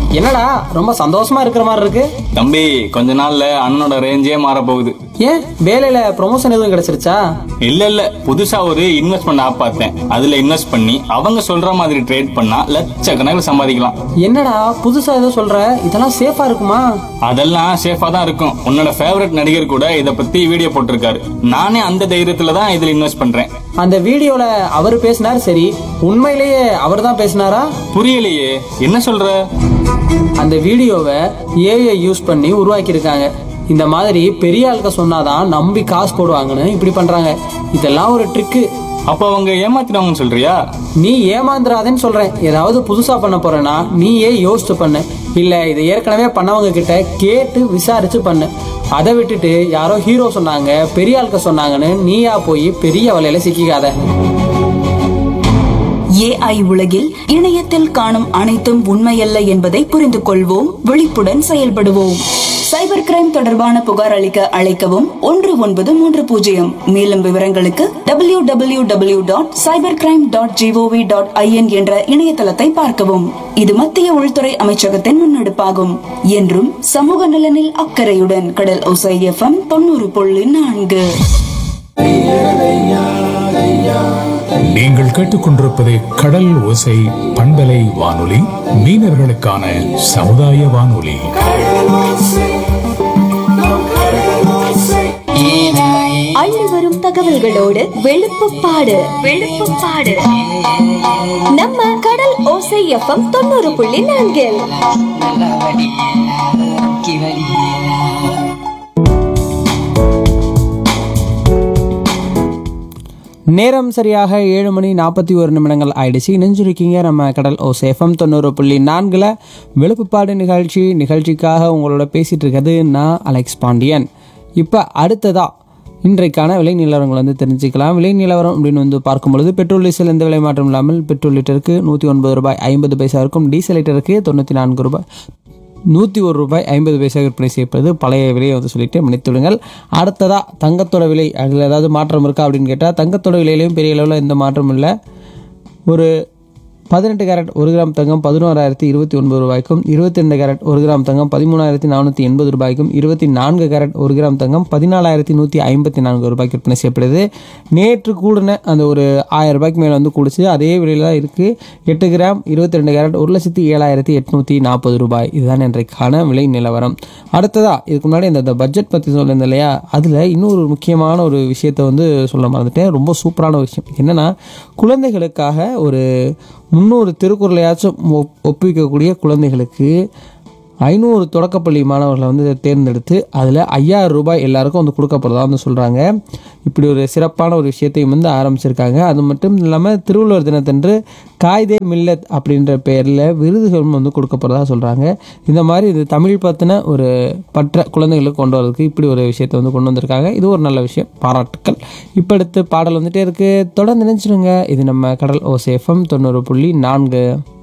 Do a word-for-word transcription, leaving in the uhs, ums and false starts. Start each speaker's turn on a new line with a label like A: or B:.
A: என்னடா ரொம்ப சந்தோஷமா இருக்கிற மாதிரி இருக்கு?
B: தம்பி, கொஞ்ச நாள்ல அண்ணனோட ரேஞ்சே மாற போகுது.
A: ஏன் வேலையில ப்ரொமோஷன் எதுவும் கிடைச்சிருச்சா?
B: இல்ல இல்ல புதுசா ஒரு இன்வெஸ்ட்மெண்ட் ஆப் பார்த்தேன். அதுல இன்வெஸ்ட் பண்ணி அவங்க சொல்ற மாதிரி ட்ரேட் பண்ணா லட்சக்கணக்கில் சம்பாதிக்கலாம்.
A: என்னடா புதுசா ஏதோ சொல்ற? இதெல்லாம் சேஃபா இருக்குமா?
B: அதெல்லாம் சேஃபா தான் இருக்கும். உன்னோட ஃபேவரட் நடிகர் கூட இத பத்தி வீடியோ போட்டிருக்காரு. நானே அந்த தைரியத்துல தான் இதுல இன்வெஸ்ட் பண்றேன்.
A: அந்த வீடியோல அவர் பேசினார், சரி உண்மையிலேயே அவர் தான் பேசினாரா?
B: புரியலையே, என்ன சொல்ற?
A: அந்த வீடியோவை ஏஐ யூஸ் பண்ணி உருவாக்கி இருக்காங்க. இந்த மாதிரி பெரிய ஆளுக்க சொன்னாதான் நம்பி காசு போடுவாங்கன்னு இப்படி பண்றாங்க. இதெல்லாம் ஒரு ட்ரிக்கு.
B: அப்ப அவங்க ஏமாத்தினவங்கன்னு சொல்றியா?
A: நீ ஏமாந்துடாதேன்னு சொல்றேன். ஏதாவது புதுசா பண்ண போறேன்னா நீயே யோசிச்சு பண்ணு. இல்ல இதை ஏற்கனவே பண்ணவங்க கிட்ட கேட்டு விசாரிச்சு பண்ணு. அதை விட்டுட்டு யாரோ ஹீரோ சொன்னாங்க, பெரிய ஆளுக்க சொன்னாங்கன்னு நீயா போய் பெரிய வலையில சிக்கிக்காத.
C: ஏஐ உலகில் இணையத்தில் காணும் அனைத்தும் உண்மையல்ல என்பதை புரிந்து கொள்வோம், விழிப்புடன் செயல்படுவோம். சைபர் கிரைம் தொடர்பான புகார் அளிக்க அழைக்கவும் ஒன்று ஒன்பது மூன்று பூஜ்ஜியம். மேலும் விவரங்களுக்கு W W W dot cyber crime dot gov dot IN என்ற இணையதளத்தை பார்க்கவும். இது மத்திய உள்துறை அமைச்சகத்தின் முன்னெடுப்பாகும். என்றும் சமூக நலனில் அக்கறையுடன் கடல் ஓசை எஃப்எம் தொண்ணூறு புள்ளி நான்கு.
D: நீங்கள் கேட்டுக்கொண்டிருப்பது கடல் ஓசை பண்பலை வானொலி, மீனவர்களுக்கான சமுதாய வானொலி.
E: அள்ளி வரும் தகவல்களோடு வெளுப்புப்பாடு வெளுப்புப்பாடு நம்ம கடல் ஓசை எஃப்எம் தொண்ணூறு புள்ளி நான்கில்.
A: நேரம் சரியாக ஏழு மணி நாற்பத்தி ஒரு நிமிடங்கள் ஆயிடுச்சு. இணைஞ்சிருக்கீங்க நம்ம கடல் ஓசை எஃப்எம் தொண்ணூறு புள்ளி நான்குல வெளுப்புப்பாடு நிகழ்ச்சி. நிகழ்ச்சிக்காக உங்களோட பேசிட்டு இருக்கிறது நான் அலெக்ஸ் பாண்டியன். இப்போ அடுத்ததா இன்றைக்கான விலை நிலவரங்கள் வந்து தெரிஞ்சுக்கலாம். விலை நிலவரம் அப்படின்னு வந்து பார்க்கும்பொழுது பெட்ரோல் டீசல் எந்த விலை மாற்றம் இல்லாமல் பெட்ரோல் லிட்டருக்கு நூற்றி ஒன்பது ரூபாய் ஐம்பது பைசா இருக்கும். டீசல் லிட்டருக்கு தொண்ணூற்றி நான்கு ரூபாய் நூற்றி ஒரு ரூபாய் ஐம்பது பைசா விற்பனை செய்யப்படுது. பழைய விலையை வந்து சொல்லிட்டு மன்னித்துவிடுங்கள். அடுத்ததாக தங்கத்தோட விலை, அதில் ஏதாவது மாற்றம் இருக்கா அப்படின்னு கேட்டால் தங்கத்தோட விலையிலையும் பெரிய அளவில் எந்த மாற்றமும் இல்லை. ஒரு பதினெட்டு கேரட் ஒரு கிராம் தங்கம் பதினோராயிரத்தி இருபத்தி ஒன்பது ரூபாய்க்கும், இருபத்தி ரெண்டு கேரட் ஒரு கிராம் தங்கம் பதிமூணாயிரத்தி நானூற்றி எண்பது ரூபாய்க்கும், இருபத்தி நான்கு கேரட் ஒரு கிராம் தங்கம் பதினாலாயிரத்தி நூற்றி ஐம்பத்தி நான்கு ரூபாய்க்கு விற்பனை செய்யப்படுது. நேற்று கூடின அந்த ஒரு ஆயிரம் ரூபாய்க்கு மேலே வந்து கூடிச்சு. அதே விலையில் தான் இருக்குது. எட்டு கிராம் இருபத்தி ரெண்டு கேரட் ஒரு லட்சத்தி ஏழாயிரத்தி எட்நூற்றி நாற்பது ரூபாய். இதுதான் இன்றைக்கான விலை நிலவரம். அடுத்ததாக இதுக்கு முன்னாடி இந்த பட்ஜெட் பற்றி சொல்லியிருந்தேன் இல்லையா, அதில் இன்னொரு முக்கியமான ஒரு விஷயத்தை வந்து சொல்ல மறந்துட்டேன். ரொம்ப சூப்பரான விஷயம் என்னென்னா, குழந்தைகளுக்காக ஒரு முன்னூறு திருக்குறளையாச்சும் ஒப்புவிக்கக்கூடிய குழந்தைகளுக்கு ஐநூறு தொடக்கப்பள்ளி மாணவர்களை வந்து தேர்ந்தெடுத்து அதில் ஐயாயிரம் ரூபாய் எல்லாருக்கும் வந்து கொடுக்கப்படுறதா வந்து சொல்கிறாங்க. இப்படி ஒரு சிறப்பான ஒரு விஷயத்தையும் வந்து ஆரம்பிச்சிருக்காங்க. அது மட்டும் இல்லாமல் திருவள்ளுவர் தினத்தன்று காய்தே மில்லத் அப்படின்ற பெயரில் விருதுகளும் வந்து கொடுக்கப்படுறதா சொல்கிறாங்க. இந்த மாதிரி இது தமிழ் பற்றின ஒரு பற்ற குழந்தைகளுக்கு கொண்டு வரதுக்கு இப்படி ஒரு விஷயத்தை வந்து கொண்டு வந்திருக்காங்க. இது ஒரு நல்ல விஷயம், பாராட்டுக்கள். இப்போ அடுத்து பாடல் வந்துகிட்டே இருக்குது, தொடர்ந்து நினைச்சிருங்க. இது நம்ம கடல் ஓசை எஃப்எம் தொண்ணூறு புள்ளி நான்கு.